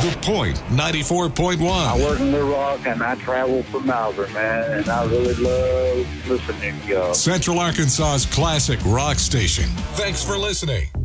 The Point 94.1. I work in Little Rock and I travel from Malvern, man, and I really love listening to y'all. Central Arkansas's classic rock station. Thanks for listening.